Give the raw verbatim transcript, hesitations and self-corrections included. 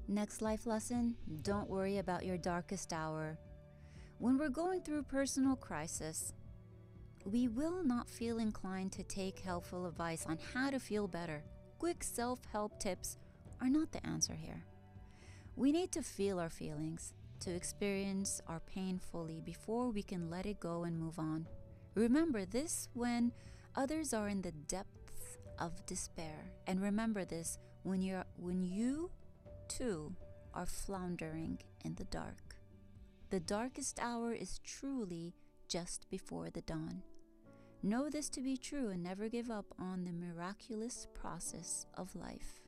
Next life lesson: don't worry about your darkest hour. When we're going through personal crisis, we will not feel inclined to take helpful advice on how to feel better. Quick self-help tips are not the answer here. We need to feel our feelings, to experience our pain fully before we can let it go and move on. Remember this when others are in the depths of despair, and remember this when you're when you too are floundering in the dark. The darkest hour is truly just before the dawn. Know this to be true and never give up on the miraculous process of life.